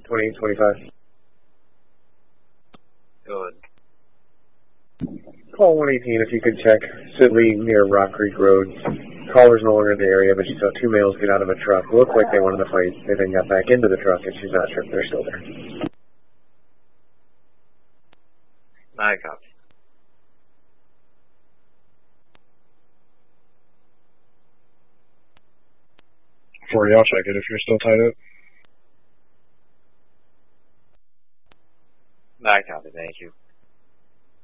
2825. Good. Call 118 if you could check Sidley near Rock Creek Road. Caller's no longer in the area, but she saw two males get out of a truck. Looked like they wanted to fight. They then got back into the truck, and she's not sure if they're still there. I copy. 40, I'll check it if you're still tied up. I copy, thank you.